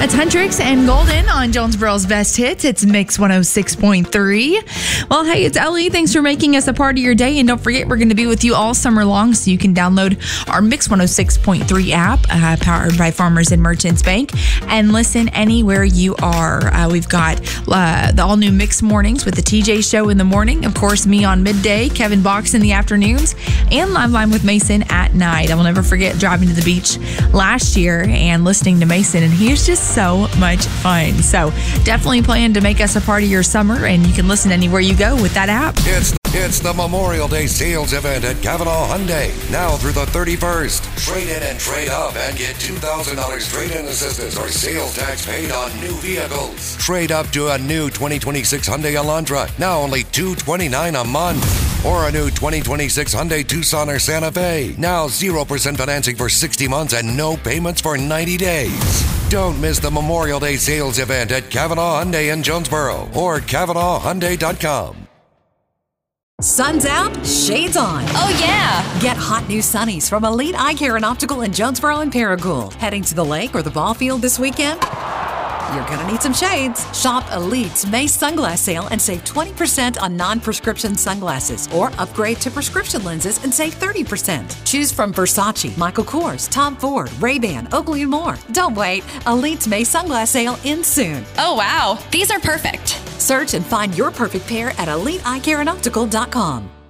That's Hendrix and Golden on Jonesboro's Best Hits. It's Mix 106.3. Well, hey, it's Ellie. Thanks for making us a part of your day. And don't forget, we're going to be with you all summer long, so you can download our Mix 106.3 app, powered by Farmers and Merchants Bank, and listen anywhere you are. We've got the all-new Mix Mornings with the TJ Show in the morning. Of course, me on midday, Kevin Box in the afternoons, and Live Line with Mason at night. I will never forget driving to the beach last year and listening to Mason, and he's just so much fun. So definitely plan to make us a part of your summer, and you can listen anywhere you go with that app. It's the Memorial Day sales event at Cavanaugh Hyundai, now through the 31st. Trade in and trade up and get $2,000 trade-in assistance or sales tax paid on new vehicles. Trade up to a new 2026 Hyundai Elantra, now only $229 a month. Or a new 2026 Hyundai Tucson or Santa Fe, now 0% financing for 60 months and no payments for 90 days. Don't miss the Memorial Day sales event at Cavanaugh Hyundai in Jonesboro or CavanaughHyundai.com. Sun's out, shades on. Oh, yeah. Get hot new sunnies from Elite Eye Care and Optical in Jonesboro and Paragould. Heading to the lake or the ball field this weekend? You're going to need some shades. Shop Elite's May sunglass sale and save 20% on non-prescription sunglasses, or upgrade to prescription lenses and save 30%. Choose from Versace, Michael Kors, Tom Ford, Ray-Ban, Oakley, and more. Don't wait. Elite's May sunglass sale ends soon. Oh, wow. These are perfect. Search and find your perfect pair at EliteEyeCareandOptical.com.